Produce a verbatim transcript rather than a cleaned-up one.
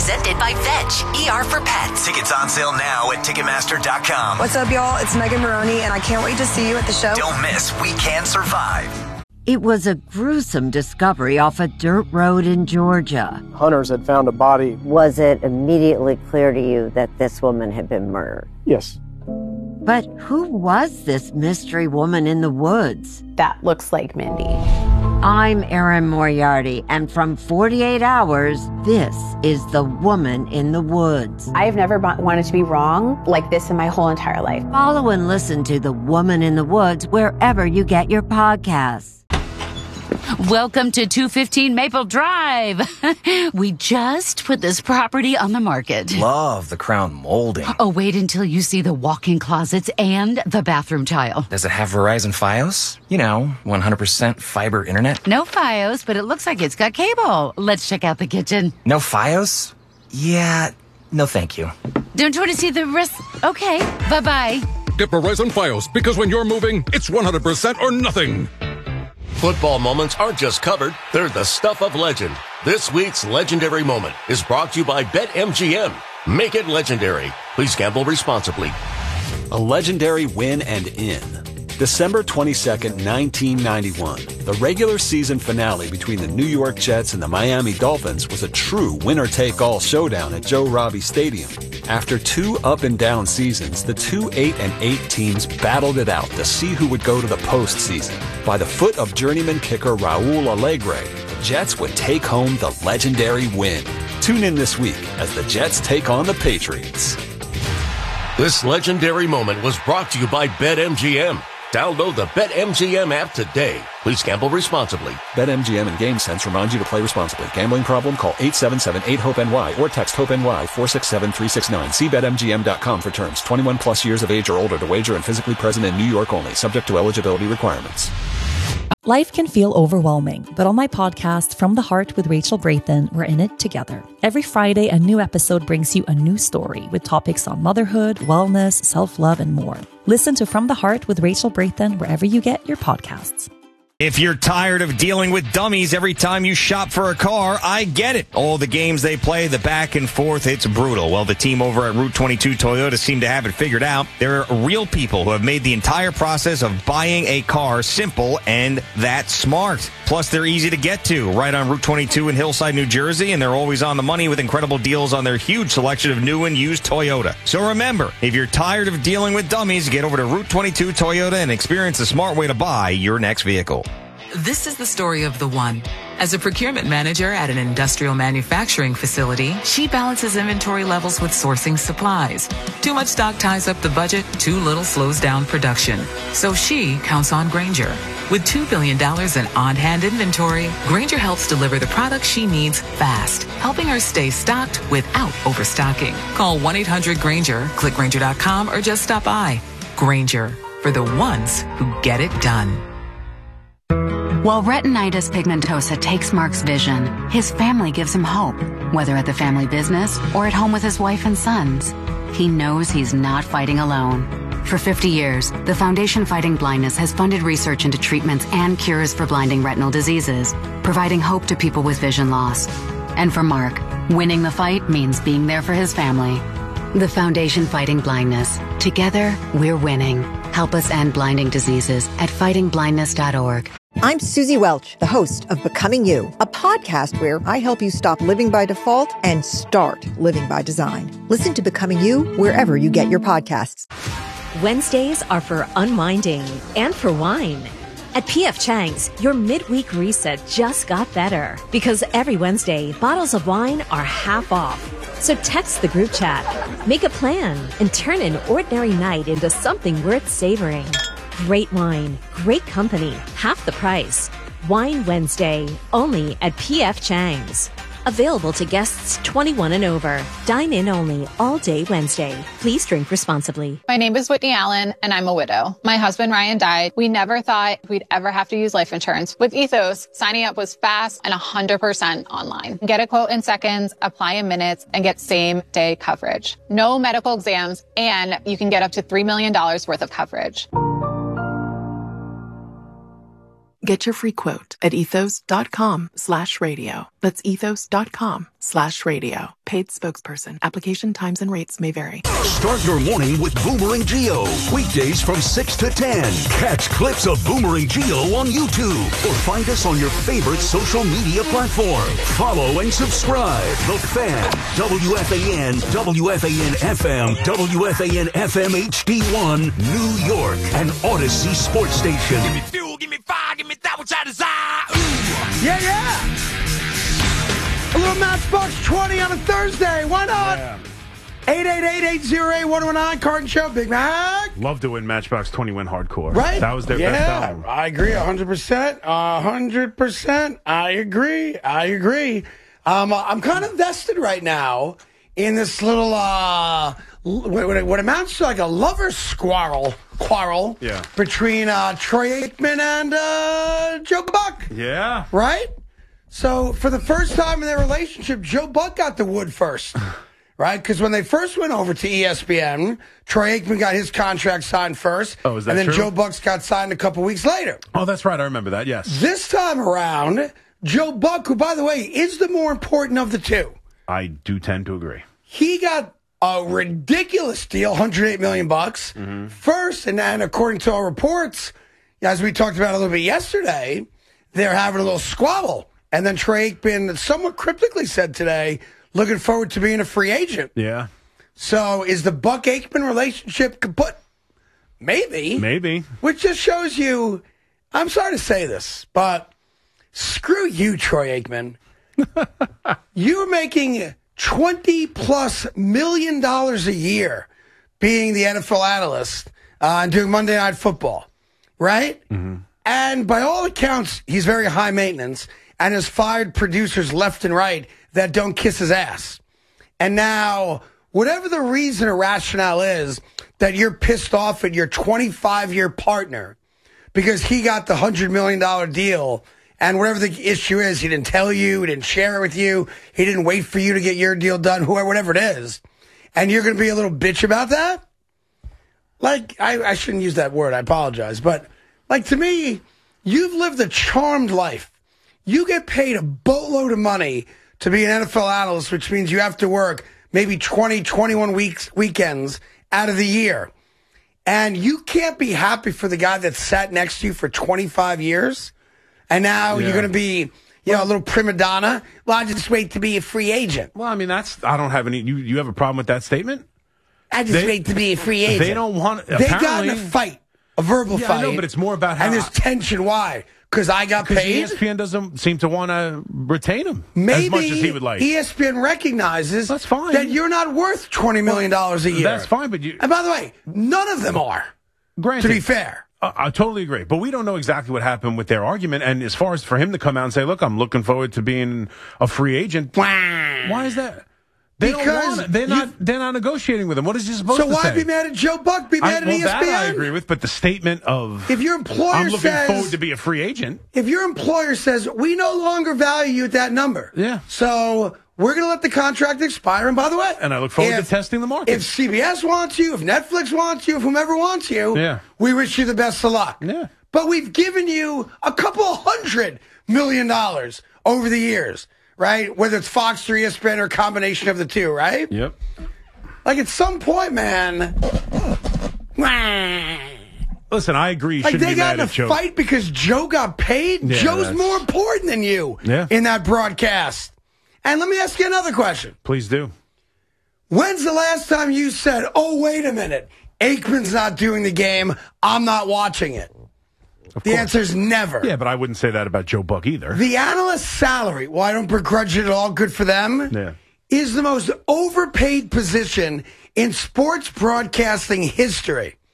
Presented by Vetch, E R for Pets. Tickets on sale now at Ticketmaster dot com. What's up, y'all? It's Megan Maroney, and I can't wait to see you at the show. Don't miss We Can Survive. It was a gruesome discovery off a dirt road in Georgia. Hunters had found a body. Was it immediately clear to you that this woman had been murdered? Yes. But who was this mystery woman in the woods? That looks like Mindy. I'm Erin Moriarty, and from forty-eight hours, this is The Woman in the Woods. I have never wanted to be wrong like this in my whole entire life. Follow and listen to The Woman in the Woods wherever you get your podcasts. Welcome to two fifteen Maple Drive. We just put this property on the market. Love the crown molding. Oh, wait until you see the walk-in closets and the bathroom tile. Does it have Verizon Fios? You know, one hundred percent fiber internet? No Fios, but it looks like it's got cable. Let's check out the kitchen. No Fios? Yeah, no thank you. Don't you want to see the rest? Okay, bye-bye. Get Verizon Fios, because when you're moving, it's one hundred percent or nothing. Football moments aren't just covered, they're the stuff of legend. This week's Legendary Moment is brought to you by BetMGM. Make it legendary. Please gamble responsibly. A legendary win and in. December twenty-second, nineteen ninety-one. The regular season finale between the New York Jets and the Miami Dolphins was a true winner-take-all showdown at Joe Robbie Stadium. After two up-and-down seasons, the two eight and eight teams battled it out to see who would go to the postseason. By the foot of journeyman kicker Raul Allegre, the Jets would take home the legendary win. Tune in this week as the Jets take on the Patriots. This legendary moment was brought to you by BetMGM. Download the BetMGM app today. Please gamble responsibly. BetMGM and GameSense remind you to play responsibly. Gambling problem? Call eight seven seven eight hope N Y or text HOPE-NY four six seven three six nine. See Bet M G M dot com for terms. twenty-one plus years of age or older to wager and physically present in New York only. Subject to eligibility requirements. Life can feel overwhelming, but on my podcast, From the Heart with Rachel Brathen, we're in it together. Every Friday, a new episode brings you a new story with topics on motherhood, wellness, self-love, and more. Listen to From the Heart with Rachel Brathen wherever you get your podcasts. If you're tired of dealing with dummies every time you shop for a car, I get it. All the games they play, the back and forth, it's brutal. Well, the team over at Route twenty-two Toyota seem to have it figured out. There are real people who have made the entire process of buying a car simple and that smart. Plus, they're easy to get to, right on Route twenty-two in Hillside, New Jersey, and they're always on the money with incredible deals on their huge selection of new and used Toyota. So remember, if you're tired of dealing with dummies, get over to Route twenty-two Toyota and experience the smart way to buy your next vehicle. This is the story of the one. As a procurement manager at an industrial manufacturing facility, she balances inventory levels with sourcing supplies. Too much stock ties up the budget, too little slows down production. So she counts on Grainger. With two billion dollars in on-hand inventory, Grainger helps deliver the products she needs fast, helping her stay stocked without overstocking. Call one eight hundred Grainger, click Grainger dot com, or just stop by. Grainger, for the ones who get it done. While retinitis pigmentosa takes Mark's vision, his family gives him hope, whether at the family business or at home with his wife and sons. He knows he's not fighting alone. For fifty years, the Foundation Fighting Blindness has funded research into treatments and cures for blinding retinal diseases, providing hope to people with vision loss. And for Mark, winning the fight means being there for his family. The Foundation Fighting Blindness. Together, we're winning. Help us end blinding diseases at fighting blindness dot org. I'm Susie Welch, the host of Becoming You, a podcast where I help you stop living by default and start living by design. Listen to Becoming You wherever you get your podcasts. Wednesdays are for unwinding and for wine. At P F Chang's, your midweek reset just got better because every Wednesday, bottles of wine are half off. So text the group chat, make a plan, and turn an ordinary night into something worth savoring. Great wine, great company, half the price. Wine Wednesday, only at P F Chang's. Available to guests twenty-one and over. Dine in only all day Wednesday. Please drink responsibly. My name is Whitney Allen, and I'm a widow. My husband, Ryan, died. We never thought we'd ever have to use life insurance. With Ethos, signing up was fast and one hundred percent online. Get a quote in seconds, apply in minutes, and get same-day coverage. No medical exams, and you can get up to three million dollars worth of coverage. Get your free quote at ethos.com slash radio. That's ethos.com slash radio. Paid spokesperson. Application times and rates may vary. Start your morning with Boomerang Geo. Weekdays from six to ten. Catch clips of Boomerang Geo on YouTube or find us on your favorite social media platform. Follow and subscribe. The Fan, W F A N, W F A N F M, W F A N F M H D one, New York, and Odyssey Sports Station. Give me fuel, give me fire, give me that which I desire. Ooh. Yeah, yeah. A little Matchbox twenty on a Thursday. Why not? Yeah. eight eight eight, eight oh eight, one oh nine, Carton Show, Big Mac. Love to win Matchbox twenty win hardcore. Right? That was their yeah, best album. I agree one hundred percent. one hundred percent. I agree. I agree. Um, I'm kind of vested right now in this little, uh, what, what amounts to like a lover's squirrel, quarrel yeah. between uh, Troy Aikman and uh, Joe Buck. Yeah. Right? So, for the first time in their relationship, Joe Buck got the wood first. Right? Because when they first went over to E S P N, Troy Aikman got his contract signed first. Oh, is that And then true? Joe Buck's got signed a couple weeks later. Oh, that's right. I remember that, yes. This time around, Joe Buck, who, by the way, is the more important of the two. I do tend to agree. He got a ridiculous deal, one hundred eight million bucks Mm-hmm. first. And then, according to our reports, as we talked about a little bit yesterday, they're having a little squabble. And then Troy Aikman somewhat cryptically said today, looking forward to being a free agent. Yeah. So is the Buck-Aikman relationship kaput? Maybe. Maybe. Which just shows you, I'm sorry to say this, but screw you, Troy Aikman. You're making twenty plus million dollars a year being the N F L analyst uh, and doing Monday Night Football, right? Mm-hmm. And by all accounts, he's very high maintenance and has fired producers left and right that don't kiss his ass. And now, whatever the reason or rationale is that you're pissed off at your twenty-five-year partner because he got the one hundred million dollars deal, and whatever the issue is, he didn't tell you, he didn't share it with you, he didn't wait for you to get your deal done, whoever, whatever it is, and you're going to be a little bitch about that? Like, I, I shouldn't use that word, I apologize, but, like, to me, you've lived a charmed life. You get paid a boatload of money to be an N F L analyst, which means you have to work maybe twenty, twenty-one weeks, weekends out of the year. And you can't be happy for the guy that sat next to you for twenty-five years. And now Yeah. you're going to be, you know, a little prima donna. Well, I just wait to be a free agent. Well, I mean, that's, I don't have any, you, you have a problem with that statement? I just They- wait to be a free agent. They don't want, They got in apparently- a fight, a verbal Yeah, fight. I know, but it's more about how. And there's tension. Why? Because I got Because paid? E S P N doesn't seem to want to retain him Maybe as much as he would like. E S P N recognizes That's fine. that you're not worth twenty million dollars a year. That's fine, but you. And by the way, none of them are, Granted, to be fair. Uh, I totally agree. But we don't know exactly what happened with their argument. And as far as for him to come out and say, look, I'm looking forward to being a free agent. Why is that? They Because don't want it. They're you- not. They're not negotiating with him. What is he supposed So to why say? be mad at Joe Buck? Be I, mad well, at E S P N? that I agree with. But the statement of If your employer I'm looking says, forward to be a free agent. if your employer says, we no longer value you at that number. Yeah. So we're going to let the contract expire. And by the way, And I look forward if- to testing the market. If C B S wants you, if Netflix wants you, if whomever wants you, Yeah. we wish you the best of luck. Yeah. But we've given you a couple hundred million dollars over the years, right? Whether it's Fox or E S P N or a combination of the two, right? Yep. Like at some point, man. Listen, I agree. You Like shouldn't they be got mad in a at Joe. fight because Joe got paid? Yeah, Joe's that's- more important than you Yeah. in that broadcast. And let me ask you another question. Please do. When's the last time you said, oh, wait a minute, Aikman's not doing the game, I'm not watching it? Of The course. answer is never. Yeah, but I wouldn't say that about Joe Buck either. The analyst's salary, well, I don't begrudge it at all, good for them, Yeah. is the most overpaid position in sports broadcasting history.